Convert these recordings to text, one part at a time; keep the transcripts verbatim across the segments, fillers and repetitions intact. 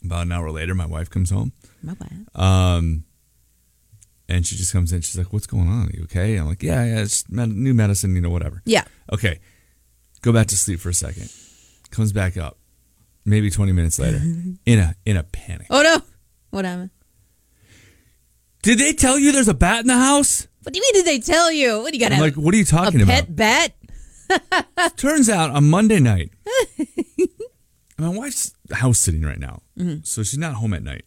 About an hour later, my wife comes home. My wife. Um, and she just comes in. She's like, "What's going on? Are you okay?" I'm like, "Yeah, yeah, it's med- new medicine, you know, whatever." Yeah. Okay. Go back to sleep for a second. Comes back up, maybe twenty minutes later, in a in a panic. Oh no! What happened? Did they tell you there's a bat in the house? What do you mean? Did they tell you? What do you got? I'm like, what are you talking a about? pet bat? Turns out on Monday night, my wife's house sitting right now, mm-hmm. so she's not home at night.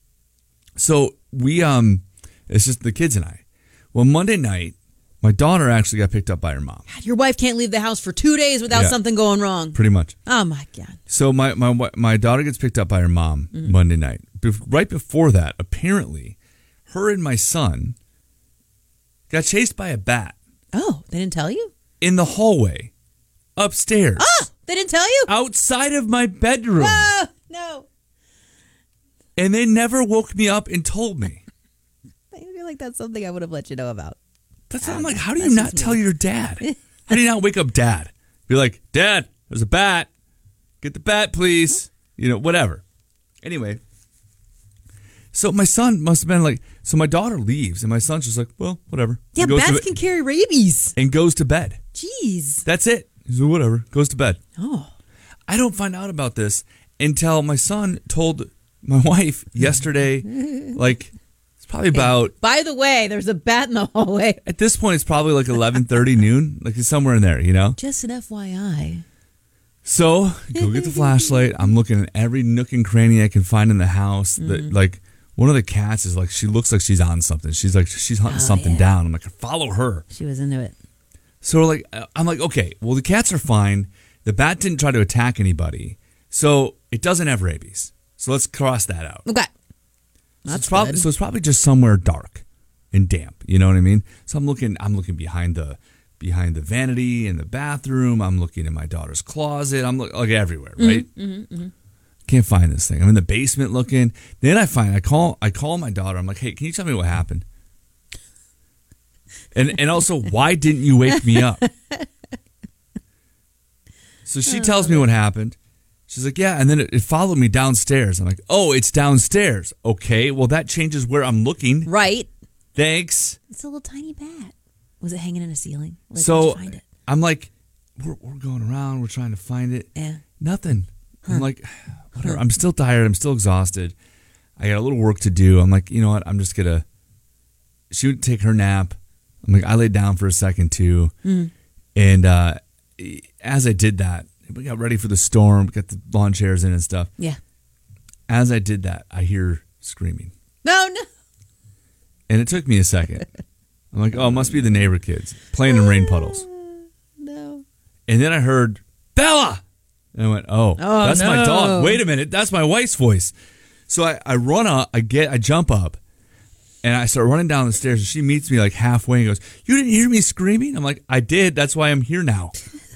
So we um, it's just the kids and I. Well, Monday night, my daughter actually got picked up by her mom. God, your wife can't leave the house for two days without Yeah. something going wrong. Pretty much. Oh my God. So my my my daughter gets picked up by her mom mm-hmm. Monday night. Be- right before that, apparently, her and my son got chased by a bat Oh, they didn't tell you? in the hallway, upstairs. Ah, they didn't tell you? Outside of my bedroom. No, no. And they never woke me up and told me. I feel like that's something I would have let you know about. That's I'm like, how do you That's not just tell me. your dad? How do you not wake up dad? Be like, Dad, there's a bat. Get the bat, please. You know, whatever. Anyway, so my son must have been like, so my daughter leaves and my son's just like, well, whatever. Yeah, And goes bats to, can carry rabies. and goes to bed. Jeez. That's it. He's like, whatever. Goes to bed. Oh. I don't find out about this until my son told my wife yesterday, like, it's probably about, By the way, there's a bat in the hallway. at this point, it's probably like eleven thirty noon, like it's somewhere in there, you know? Just an F Y I. So, go get the flashlight. I'm looking at every nook and cranny I can find in the house. That Mm-hmm. like, one of the cats is like, she looks like she's on something. She's like, she's hunting Oh, something yeah. down. I'm like, follow her. She was into it. So, like, I'm like, okay, well, the cats are fine. The bat didn't try to attack anybody. So, it doesn't have rabies. So, let's cross that out. Okay. So That's it's probably, good. so it's probably just somewhere dark and damp. You know what I mean? So I'm looking. I'm looking behind the behind the vanity in the bathroom. I'm looking in my daughter's closet. I'm look, like everywhere, right? Mm-hmm, mm-hmm. Can't find this thing. I'm in the basement looking. Then I find. I call. I call my daughter. I'm like, hey, can you tell me what happened? And and also, why didn't you wake me up? So she tells me what happened. She's like, yeah, and then it, it followed me downstairs. I'm like, oh, it's downstairs. Okay, well, that changes where I'm looking. Right. Thanks. It's a little tiny bat. Was it hanging in a ceiling? Like, So where'd you find it? I'm like, we're, we're going around. We're trying to find it. Yeah. Nothing. I'm like, whatever. I'm still tired. I'm still exhausted. I got a little work to do. I'm like, you know what? I'm just going to, she would take her nap. I'm like, I laid down for a second too. Mm. And uh, as I did that, we got ready for the storm, got the lawn chairs in and stuff. Yeah. As I did that, I hear screaming. No, no. And it took me a second. I'm like, oh, it must be the neighbor kids playing in rain puddles. No. And then I heard, Bella! And I went, oh, Oh, that's my no. dog. Wait a minute, that's my wife's voice. So I, I run up, I get, I jump up, and I start running down the stairs, and she meets me like halfway and goes, you didn't hear me screaming? I'm like, I did, that's why I'm here now.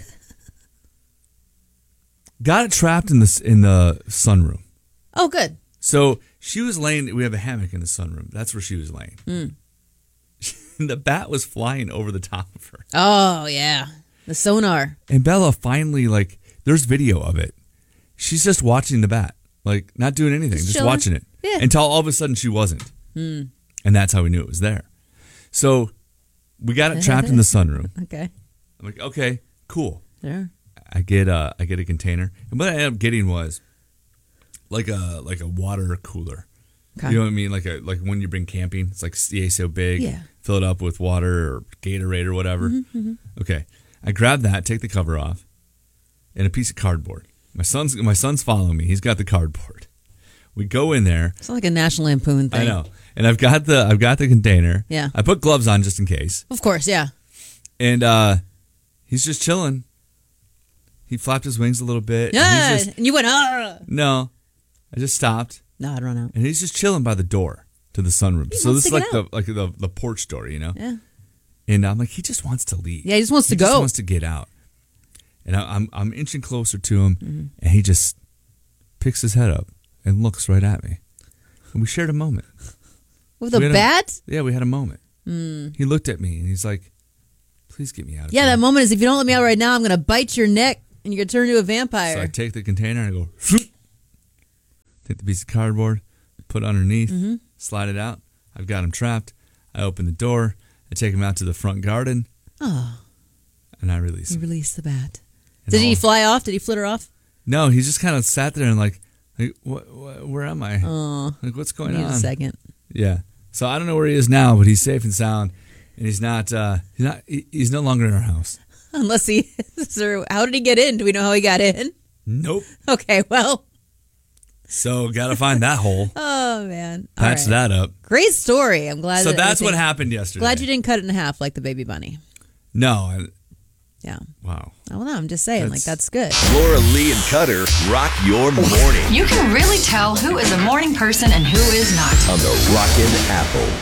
Got it trapped in the, in the sunroom. Oh, good. So she was laying, we have a hammock in the sunroom. That's where she was laying. Mm. The bat was flying over the top of her. Oh, yeah. The sonar. And Bella finally, like, there's video of it. She's just watching the bat. Like, not doing anything, Just just, chilling. watching it. Yeah. Until all of a sudden she wasn't. Mm. And that's how we knew it was there. So we got it trapped in the sunroom. Okay. I'm like, okay, cool. There. I get uh I get a container. And what I ended up getting was like a like a water cooler. Okay. You know what I mean? Like a like when you bring camping, it's like yay so big. Yeah. Fill it up with water or Gatorade or whatever. Mm-hmm, mm-hmm. Okay. I grab that, take the cover off, and a piece of cardboard. My son's my son's following me. He's got the cardboard. We go in there. It's like a National Lampoon thing. I know. And I've got the I've got the container. Yeah. I put gloves on just in case. Of course, yeah. And uh he's just chilling. He flapped his wings a little bit. Yeah. And he's just, And you went, ah. no. I just stopped. No, I'd run out. And he's just chilling by the door to the sunroom. He So wants this is to like get the like the, the porch door, you know? Yeah. And I'm like, he just wants to leave. Yeah, he just wants to he go. Just wants to get out. And I, I'm I'm inching closer to him, Mm-hmm. and he just picks his head up and looks right at me. And we shared a moment. With a We had bat? yeah, we had a moment. Mm. He looked at me and he's like, "Please get me out of Yeah, here." that moment is if you don't let me out right now, I'm going to bite your neck and you're going to turn into a vampire. So I take the container and I go, "Shoot." take the piece of cardboard, put it underneath, Mm-hmm. slide it out. I've got him trapped. I open the door. I take him out to the front garden, Oh, and I release you him. released the bat. And Did he all- fly off? Did he flitter off? No, he just kind of sat there and like, like what, what, where am I? Oh, Like, what's going need on? a second. Yeah. So I don't know where he is now, but he's safe and sound, and he's not. Uh, he's not. He, he's no longer in our house. Unless he, sir, how did he get in? Do we know how he got in? Nope. Okay, well, So gotta find that hole. oh man, All Patch right. that up. Great story. I'm glad. So that that's what everything- happened yesterday. Glad you didn't cut it in half like the baby bunny. No. I, Yeah. wow. Oh no, I'm just saying, like That's- that's good. Laura Lee and Cutter rock your morning You can really tell who is a morning person and who is not. on the Rockin' Apple.